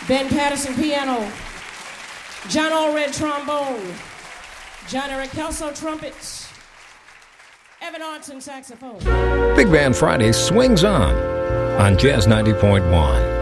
Ben Patterson piano, John Allred trombone, John Eric Kelso trumpets, Evan Arnson saxophone. Big Band Friday swings on Jazz 90.1.